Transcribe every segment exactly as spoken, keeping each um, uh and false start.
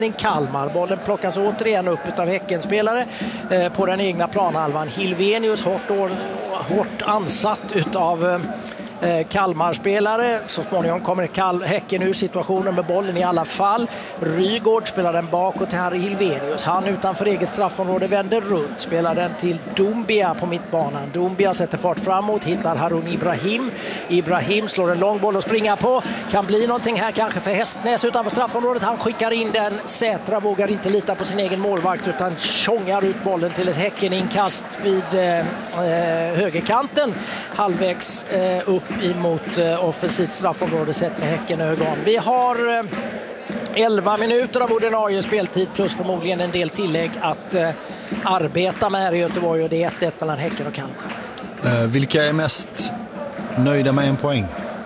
Kalmar. Bollen plockas återigen upp av Häckenspelare eh, på den egna planhalvan. Hilvenius hårt, år, hårt ansatt utav eh, Kalmar-spelare. Så småningom kommer Kal- Häcken ur situationen med bollen i alla fall. Rygård spelar den bakåt till Harry Hilvenius. Han utanför eget straffområde vänder runt. Spelar den till Doumbia på mittbanan. Doumbia sätter fart framåt. Hittar Harun Ibrahim. Ibrahim slår en lång boll och springer på. Kan bli någonting här kanske för Hästnäs utanför straffområdet. Han skickar in den. Sätra vågar inte lita på sin egen målvakt utan tjongar ut bollen till ett Häcken-inkast vid eh, högerkanten. Halvvägs eh, upp emot eh, offensivt straffområde sett med Häckenögon. Vi har eh, elva minuter av ordinarie speltid plus förmodligen en del tillägg att eh, arbeta med här i Göteborg och det är ett ett mellan Häcken och Kalmar. Eh, vilka är mest nöjda med en poäng?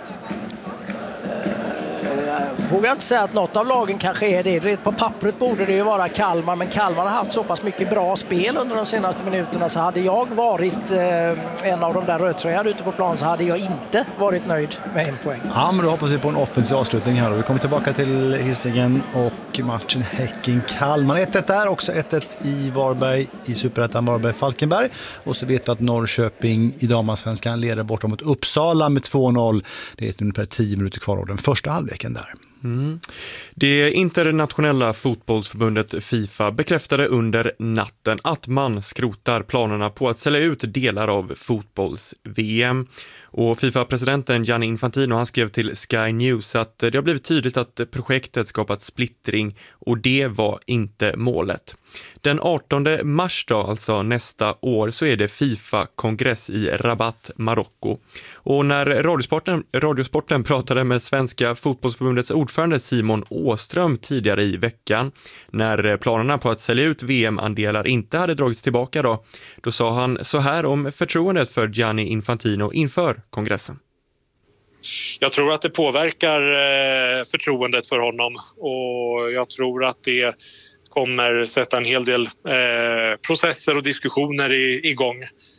Vågar inte säga att något av lagen kanske är det. På pappret borde det ju vara Kalmar, men Kalmar har haft så pass mycket bra spel under de senaste minuterna så hade jag varit eh, en av de där rödtröjade ute på plan så hade jag inte varit nöjd med en poäng. Ja, men då hoppas vi på en offensiv avslutning här. Vi kommer tillbaka till Hisingen och matchen Häcken-Kalmar. ett ett där, också ett ett i Varberg i Superettan Varberg-Falkenberg. Och så vet vi att Norrköping i damallsvenskan leder bortom mot Uppsala med två noll. Det är ungefär tio minuter kvar av den första halvleken där. Mm. Det internationella fotbollsförbundet FIFA bekräftade under natten att man skrotar planerna på att sälja ut delar av fotbolls-V M. Och FIFA-presidenten Gianni Infantino han skrev till Sky News att det har blivit tydligt att projektet skapat splittring och det var inte målet. Den artonde mars då, alltså nästa år, så är det FIFA-kongress i Rabat, Marocko. Och när Radiosporten, Radiosporten pratade med Svenska fotbollsförbundets ordförande Simon Åström tidigare i veckan, när planerna på att sälja ut V M-andelar inte hade dragits tillbaka då, då sa han så här om förtroendet för Gianni Infantino inför kongressen. Jag tror att det påverkar förtroendet för honom och jag tror att det kommer sätta en hel del eh, processer och diskussioner i, igång.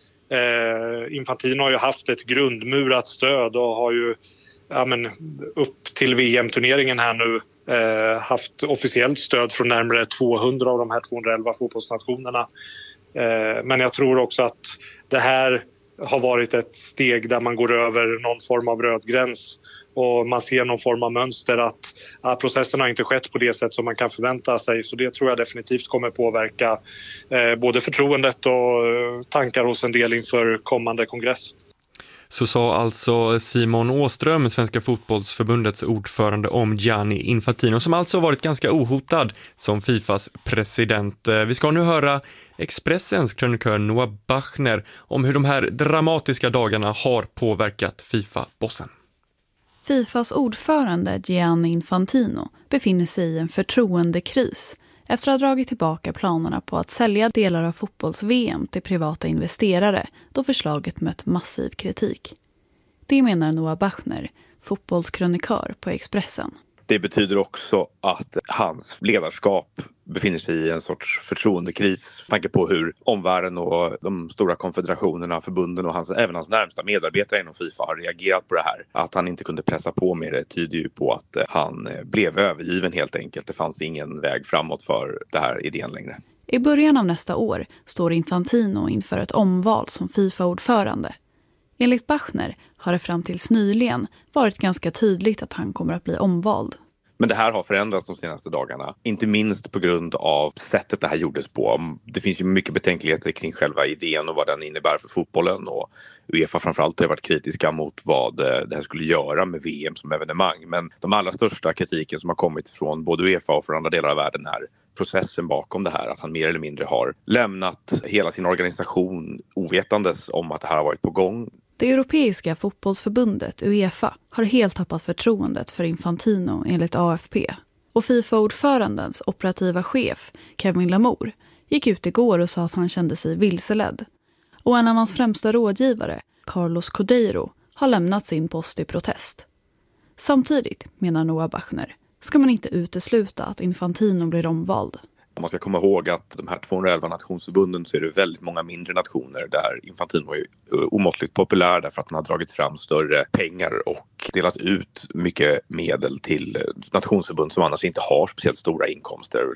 Eh, Infantino har ju haft ett grundmurat stöd och har ju ja, men, upp till V M-turneringen här nu eh, haft officiellt stöd från närmare tvåhundra av de här tvåhundraelva fotbollsnationerna. Eh, men jag tror också att det här har varit ett steg där man går över någon form av röd gräns och man ser någon form av mönster att, att processen har inte skett på det sätt som man kan förvänta sig. Så det tror jag definitivt kommer påverka eh, både förtroendet och tankar hos en del inför kommande kongress. Så sa alltså Simon Åström, Svenska fotbollsförbundets ordförande, om Gianni Infantino som alltså varit ganska ohotad som FIFAs president. Vi ska nu höra Expressens krönikör Noah Bachner om hur de här dramatiska dagarna har påverkat FIFA-bossen. FIFAs ordförande Gianni Infantino befinner sig i en förtroendekris efter att ha dragit tillbaka planerna på att sälja delar av fotbolls-V M till privata investerare då förslaget mött massiv kritik. Det menar Noah Bachner, fotbollskrönikör på Expressen. Det betyder också att hans ledarskap befinner sig i en sorts förtroendekris. Tanke på hur omvärlden och de stora konfederationerna, förbunden och hans, även hans närmsta medarbetare inom FIFA har reagerat på det här. Att han inte kunde pressa på med det tyder ju på att han blev övergiven helt enkelt. Det fanns ingen väg framåt för det här idén längre. I början av nästa år står Infantino inför ett omval som FIFA-ordförande. Enligt Bachner har det fram tills nyligen varit ganska tydligt att han kommer att bli omvald. Men det här har förändrats de senaste dagarna. Inte minst på grund av sättet det här gjordes på. Det finns ju mycket betänkligheter kring själva idén och vad den innebär för fotbollen. Och UEFA framförallt har varit kritiska mot vad det här skulle göra med V M som evenemang. Men de allra största kritiken som har kommit från både UEFA och från andra delar av världen är processen bakom det här. Att han mer eller mindre har lämnat hela sin organisation ovetandes om att det här har varit på gång. Det europeiska fotbollsförbundet UEFA har helt tappat förtroendet för Infantino enligt A F P. Och FIFA-ordförandens operativa chef, Kevin Lamour, gick ut igår och sa att han kände sig vilseledd. Och en av hans främsta rådgivare, Carlos Cordeiro, har lämnat sin post i protest. Samtidigt, menar Noah Bachner, ska man inte utesluta att Infantino blir omvald. Om man ska komma ihåg att de här tvåhundraelva nationsförbunden så är det väldigt många mindre nationer där Infantino är omåttligt populär därför att han har dragit fram större pengar och delat ut mycket medel till nationsförbund som annars inte har speciellt stora inkomster.